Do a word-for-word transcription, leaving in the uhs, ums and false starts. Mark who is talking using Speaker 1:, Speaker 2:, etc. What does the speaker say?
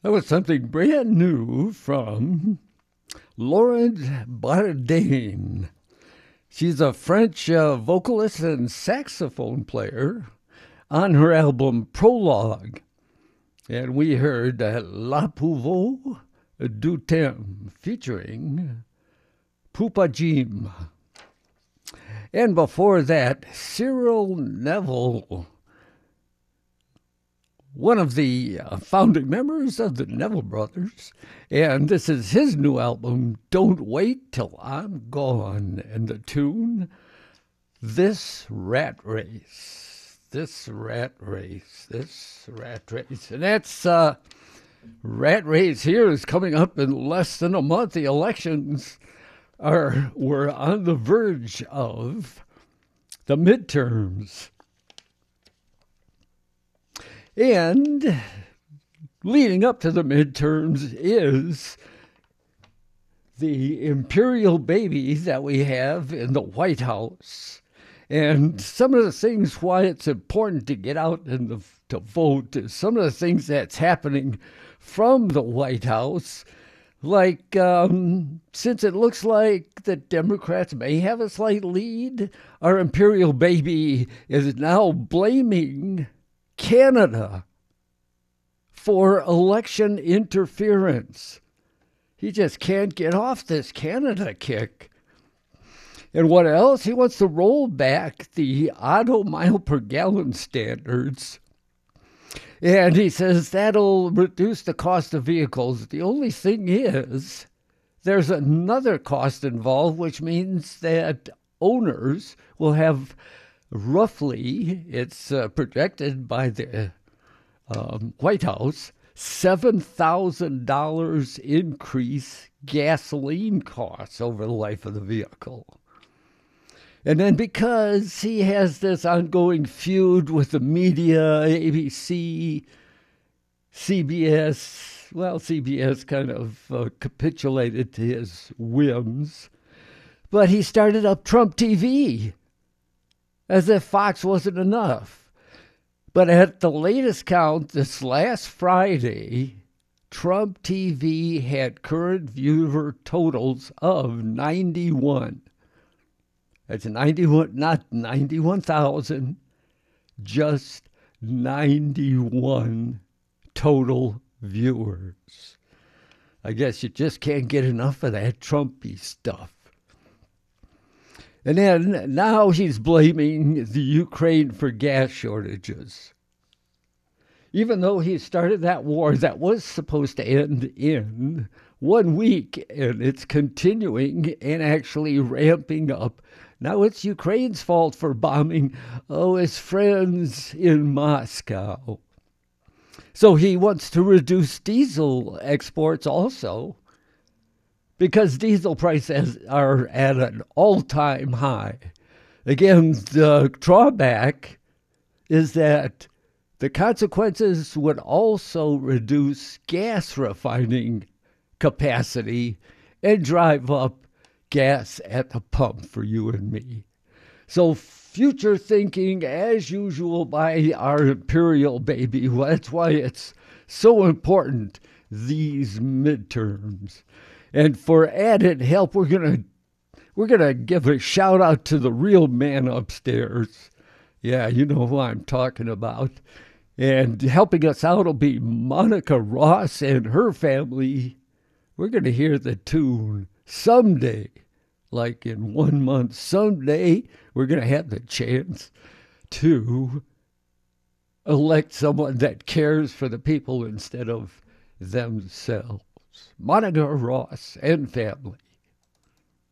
Speaker 1: That was something brand new from Lauren Bardane. She's a French uh, vocalist and saxophone player on her album Prologue. And we heard uh, La Pouveau du Temps featuring Poupa Jim. And before that, Cyril Neville, one of the uh, founding members of the Neville Brothers. And this is his new album, Don't Wait Till I'm Gone. And the tune, This Rat Race. This Rat Race. This Rat Race. And that's, uh, Rat Race here is coming up in less than a month. The elections are, we're on the verge of the midterms. And leading up to the midterms is the imperial baby that we have in the White House. And some of the things why it's important to get out and the, to vote is some of the things that's happening from the White House. Like, um, since it looks like the Democrats may have a slight lead, our imperial baby is now blaming Canada for election interference. He just can't get off this Canada kick. And what else? He wants to roll back the auto mile per gallon standards. And he says that'll reduce the cost of vehicles. The only thing is, there's another cost involved, which means that owners will have roughly, it's uh, projected by the um, White House, seven thousand dollars increase gasoline costs over the life of the vehicle. And then because he has this ongoing feud with the media, A B C, C B S, well, C B S kind of uh, capitulated to his whims, but he started up Trump T V, as if Fox wasn't enough. But at the latest count, this last Friday, Trump T V had current viewer totals of ninety-one. That's ninety-one, not ninety-one thousand, just ninety-one total viewers. I guess you just can't get enough of that Trumpy stuff. And then now he's blaming the Ukraine for gas shortages. Even though he started that war that was supposed to end in one week, and it's continuing and actually ramping up. Now it's Ukraine's fault for bombing, oh, his friends in Moscow. So he wants to reduce diesel exports also, because diesel prices are at an all-time high. Again, the drawback is that the consequences would also reduce gas refining capacity and drive up gas at the pump for you and me. So future thinking, as usual, by our imperial baby. That's why it's so important, these midterms. And for added help, we're gonna we're gonna give a shout out to the real man upstairs. Yeah, you know who I'm talking about. And helping us out will be Monica Ross and her family. We're gonna hear the tune someday, like in one month. Someday we're gonna have the chance to elect someone that cares for the people instead of themselves. Monica Ross and family.